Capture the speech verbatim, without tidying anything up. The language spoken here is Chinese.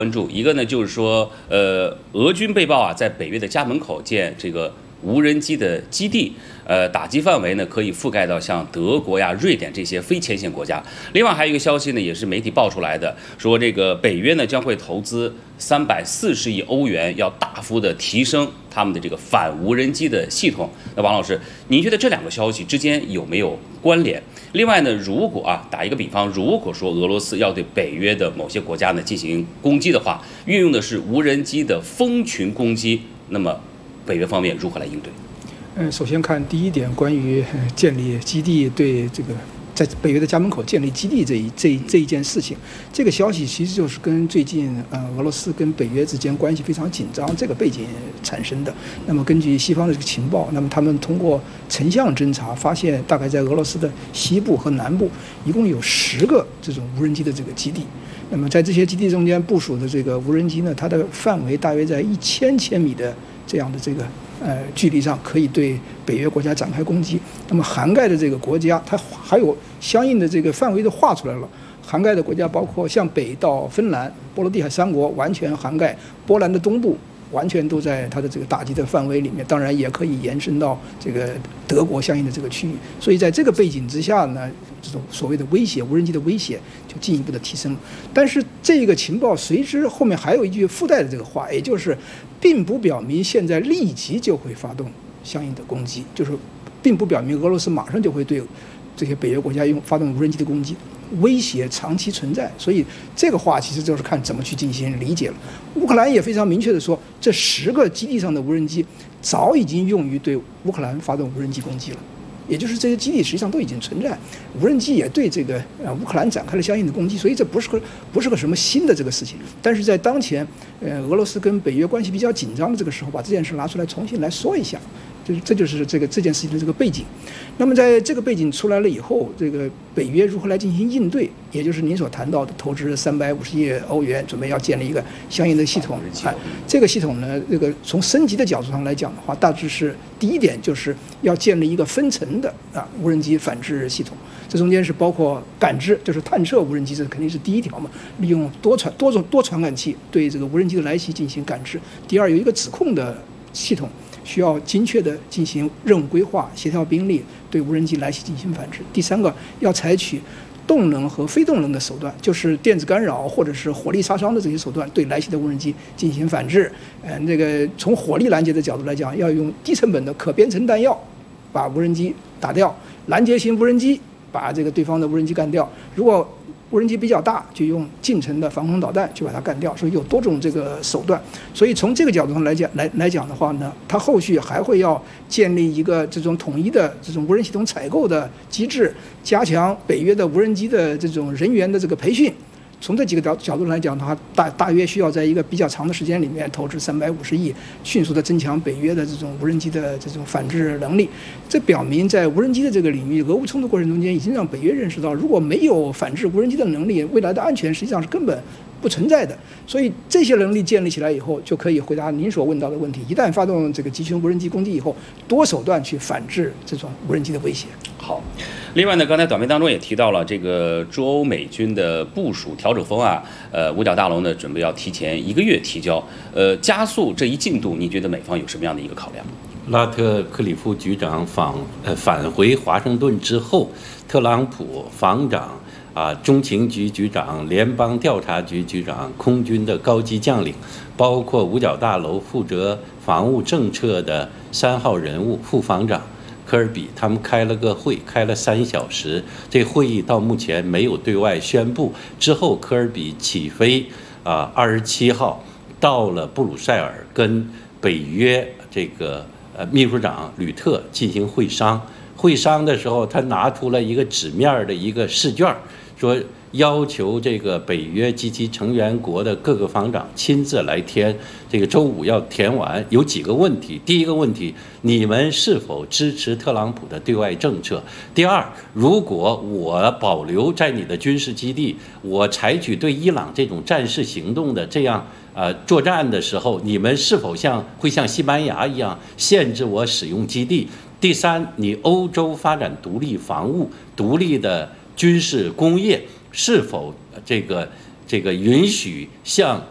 关注一个呢，就是说，呃，俄军被曝啊，在北约的家门口建这个无人机的基地，呃，打击范围呢可以覆盖到像德国呀、瑞典这些非前线国家。另外还有一个消息呢，也是媒体爆出来的，说这个北约呢将会投资三百四十亿欧元，要大幅的提升他们的这个反无人机的系统。那王老师，您觉得这两个消息之间有没有关联？另外呢，如果啊打一个比方，如果说俄罗斯要对北约的某些国家呢进行攻击的话，运用的是无人机的蜂群攻击，那么北约方面如何来应对？ 嗯，首先看第一点，关于建立基地对这个在北约的家门口建立基地这一这一这一件事情，这个消息其实就是跟最近呃俄罗斯跟北约之间关系非常紧张这个背景产生的。那么根据西方的这个情报，那么他们通过成像侦查发现，大概在俄罗斯的西部和南部一共有十个这种无人机的这个基地。那么在这些基地中间部署的这个无人机呢，它的范围大约在一千千米的这样的这个呃距离上，可以对北约国家展开攻击。那么涵盖的这个国家，它还有相应的这个范围都画出来了。涵盖的国家包括向北到芬兰、波罗的海三国，完全涵盖波兰的东部，完全都在它的这个打击的范围里面。当然也可以延伸到这个德国相应的这个区域。所以在这个背景之下呢，这种所谓的威胁，无人机的威胁就进一步的提升了。但是这个情报随之后面还有一句附带的这个话，也就是并不表明现在立即就会发动相应的攻击，就是并不表明俄罗斯马上就会对这些北约国家用发动无人机的攻击，威胁长期存在。所以这个话其实就是看怎么去进行理解了。乌克兰也非常明确的说，这十个基地上的无人机早已经用于对乌克兰发动无人机攻击了。也就是这些基地实际上都已经存在，无人机也对这个呃乌克兰展开了相应的攻击，所以这不是个不是个什么新的这个事情。但是在当前呃俄罗斯跟北约关系比较紧张的这个时候，把这件事拿出来重新来说一下，这这就是这个这件事情的这个背景。那么在这个背景出来了以后，这个北约如何来进行应对，也就是您所谈到的投资三百五十亿欧元，准备要建立一个相应的系统。啊，这个系统呢，这个从升级的角度上来讲的话，大致是第一点就是要建立一个分层的啊无人机反制系统。这中间是包括感知，就是探测无人机，这肯定是第一条嘛，利用多传多种多传感器对这个无人机的来袭进行感知。第二，有一个指控的系统，需要精确的进行任务规划、协调兵力，对无人机来袭进行反制。第三个，要采取动能和非动能的手段，就是电子干扰或者是火力杀伤的这些手段，对来袭的无人机进行反制。嗯，这个从火力拦截的角度来讲，要用低成本的可编程弹药把无人机打掉，拦截型无人机把这个对方的无人机干掉。如果无人机比较大，就用近程的防空导弹去把它干掉，所以有多种这个手段。所以从这个角度上来讲，来来讲的话呢，它后续还会要建立一个这种统一的这种无人系统采购的机制，加强北约的无人机的这种人员的这个培训。从这几个角角度来讲的话，大大约需要在一个比较长的时间里面投资三百五十亿，迅速的增强北约的这种无人机的这种反制能力。这表明在无人机的这个领域，俄乌冲突过程中间已经让北约认识到，如果没有反制无人机的能力，未来的安全实际上是根本不存在的。所以这些能力建立起来以后，就可以回答您所问到的问题。一旦发动这个集群无人机攻击以后，多手段去反制这种无人机的威胁。 好。另外呢，刚才短片当中也提到了这个驻欧美军的部署调整方案，呃，五角大楼呢准备要提前一个月提交，呃，加速这一进度，你觉得美方有什么样的一个考量？ 拉特克里夫局长访呃返回华盛顿之后，特朗普防长啊、中情局局长、联邦调查局局长、空军的高级将领，包括五角大楼负责防务政策的三号人物副防长科尔比，他们开了个会，开了三小时。这会议到目前没有对外宣布。之后，科尔比起飞啊，二十七号到了布鲁塞尔，跟北约这个呃秘书长吕特进行会商。会商的时候，他拿出了一个纸面的一个试卷，说要求这个北约及其成员国的各个防长亲自来填，这个周五要填完。有几个问题：第一个问题，你们是否支持特朗普的对外政策？第二，如果我保留在你的军事基地，我采取对伊朗这种战事行动的这样呃作战的时候，你们是否像会像西班牙一样限制我使用基地？第三，你欧洲发展独立防务、独立的军事工业，是否这个这个允许向